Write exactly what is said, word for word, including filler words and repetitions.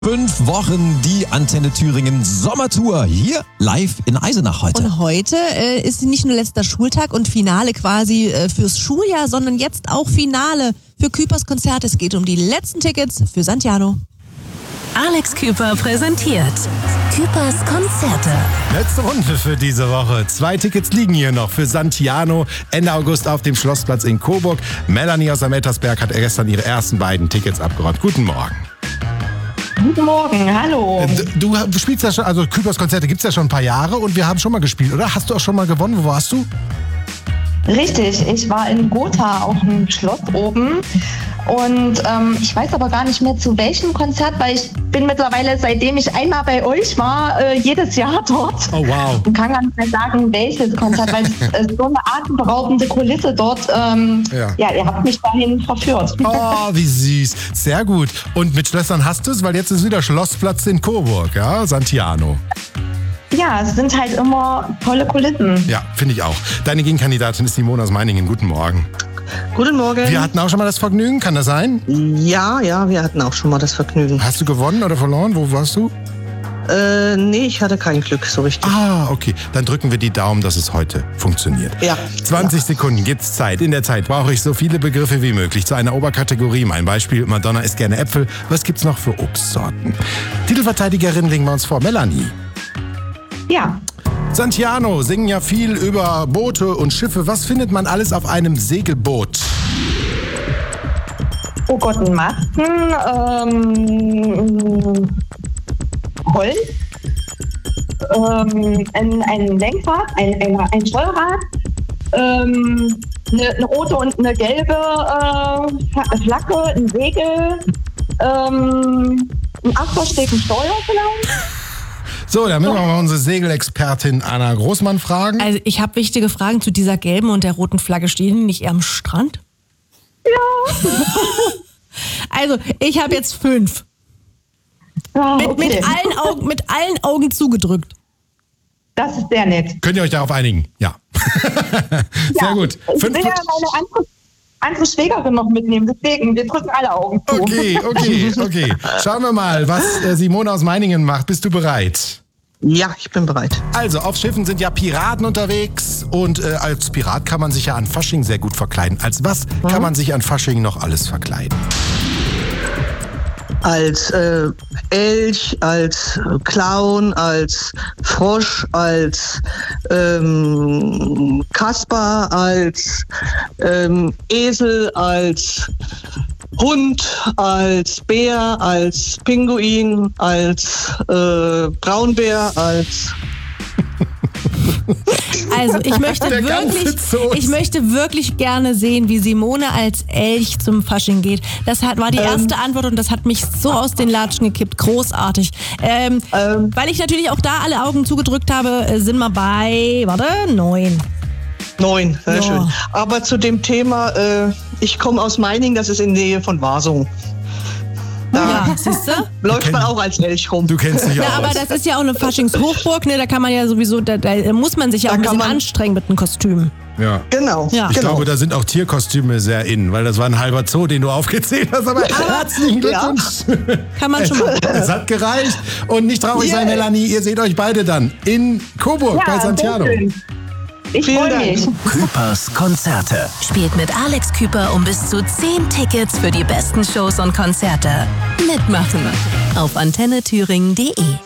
Fünf Wochen die Antenne Thüringen Sommertour hier live in Eisenach heute. Und heute äh, ist nicht nur letzter Schultag und Finale quasi äh, fürs Schuljahr, sondern jetzt auch Finale für Küpers Konzert. Es geht um die letzten Tickets für Santiano. Alex Küper präsentiert Küpers Konzerte. Letzte Runde für diese Woche. Zwei Tickets liegen hier noch für Santiano Ende August auf dem Schlossplatz in Coburg. Melanie aus Amelsberg hat gestern ihre ersten beiden Tickets abgeräumt. Guten Morgen. Guten Morgen, hallo. Du, du spielst ja schon, also Küpers Konzerte gibt es ja schon ein paar Jahre und wir haben schon mal gespielt, oder? Hast du auch schon mal gewonnen? Wo warst du? Richtig, ich war in Gotha auf dem Schloss oben und ähm, ich weiß aber gar nicht mehr zu welchem Konzert, weil ich bin mittlerweile, seitdem ich einmal bei euch war, äh, jedes Jahr dort. Oh wow. Und kann gar nicht mehr sagen, welches Konzert, weil es ist so eine atemberaubende Kulisse dort. Ähm, Ja. ja, ihr habt mich dahin verführt. Oh, wie süß. Sehr gut. Und mit Schlössern hast du es, weil jetzt ist wieder Schlossplatz in Coburg, ja? Santiano. Ja, es sind halt immer tolle Kulissen. Ja, finde ich auch. Deine Gegenkandidatin ist Simone aus Meiningen. Guten Morgen. Guten Morgen. Wir hatten auch schon mal das Vergnügen, kann das sein? Ja, ja, wir hatten auch schon mal das Vergnügen. Hast du gewonnen oder verloren? Wo warst du? Äh, nee, ich hatte kein Glück so richtig. Ah, okay. Dann drücken wir die Daumen, dass es heute funktioniert. Ja. zwanzig Ja. Sekunden gibt's Zeit. In der Zeit brauche ich so viele Begriffe wie möglich zu einer Oberkategorie. Mein Beispiel, Madonna isst gerne Äpfel. Was gibt's noch für Obstsorten? Titelverteidigerin legen wir uns vor. Melanie. Ja, Santiano singen ja viel über Boote und Schiffe. Was findet man alles auf einem Segelboot? oh Gott, ein Masten, ähm, Holz, ähm, ein, ein Lenkrad, ein, ein, ein Steuerrad, ähm, eine, eine rote und eine gelbe äh, Flagge, ein Segel, ähm, ein Achtersteg, ein Steuer vielleicht. So, dann müssen wir mal unsere Segelexpertin Anna Großmann fragen. Also ich habe wichtige Fragen zu dieser gelben und der roten Flagge. Stehen die nicht eher am Strand? Ja. Also ich habe jetzt fünf. Ah, Mit, okay. mit, allen Augen, mit allen Augen zugedrückt. Das ist sehr nett. Könnt ihr euch darauf einigen? Ja. Sehr Ja, gut. Ich Fünf will ja meine andere, andere Schwägerin noch mitnehmen, deswegen, wir drücken alle Augen zu. Okay, okay, okay. Schauen wir mal, was äh, Simone aus Meiningen macht. Bist du bereit? Ja, ich bin bereit. Also, auf Schiffen sind ja Piraten unterwegs und äh, als Pirat kann man sich ja an Fasching sehr gut verkleiden. Als was kann man sich an Fasching noch alles verkleiden? Als äh, Elch, als äh, Clown, als Frosch, als ähm, Kasper, als ähm, Esel, als Hund, als Bär, als Pinguin, als äh, Braunbär, als... Also ich möchte Der ganze wirklich, Zoos. ich möchte wirklich gerne sehen, wie Simone als Elch zum Fasching geht. Das hat, war die erste Antwort und das hat mich so aus den Latschen gekippt. Großartig. Ähm, Ähm. Weil ich natürlich auch da alle Augen zugedrückt habe, äh, sind wir bei, warte, neun. Neun, sehr Ja. schön. Aber zu dem Thema, äh, ich komme aus Meiningen, das ist in der Nähe von Wasung. Da Ja, siehst du? läuft man auch als Elch rum. Du kennst dich Ja, auch aber aus. das ist ja auch eine Faschingshochburg, ne? Da kann man ja sowieso, da, da muss man sich ja auch Da ein kann bisschen man- anstrengen mit einem Kostüm. Ja. Genau. Ja. Ich genau. glaube, da sind auch Tierkostüme sehr in, weil das war ein halber Zoo, den du aufgezählt hast. Aber herzlichen Glückwunsch. Kann man schon mal. Es hat gereicht. Und nicht traurig sein, Yeah. Melanie, ihr seht euch beide dann in Coburg bei Santiano. sehr schön. Ich Vielen freue Dank. mich. Küpers Konzerte. Spielt mit Alex Küper um bis zu zehn Tickets für die besten Shows und Konzerte. Mitmachen auf antenne thüringen punkt de.